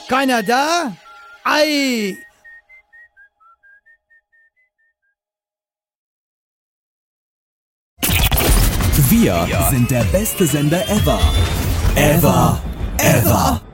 Keiner da? Ei! Wir sind der beste Sender ever. Ever.